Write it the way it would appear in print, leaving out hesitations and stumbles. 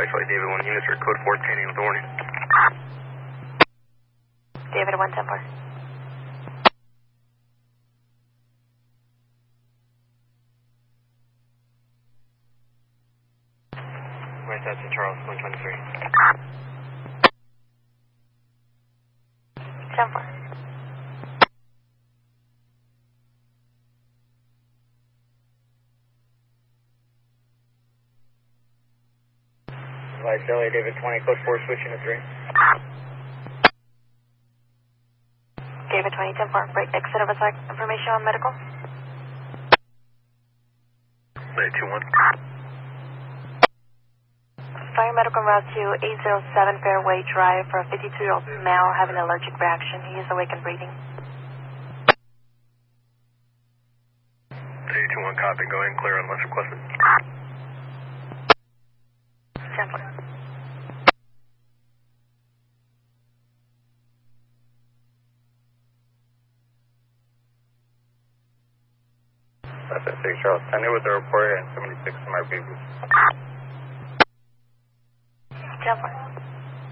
Charlie David 1 units for code 410 with warning. David 110 4. Right, that's in Charles 123. 10 4. Right, Charlie David 20, code 4, switching to 3. David 20 10 4. Break exit of attack information on medical. Right, 2-1. Fire medical route to 807 Fairway Drive for a 52-year-old male having an allergic reaction. He is awake and breathing. 321, copy, go in, clear unless requested. 10 4. That's at 6 Charles, 10 with the report and 76 from our people. 10 4.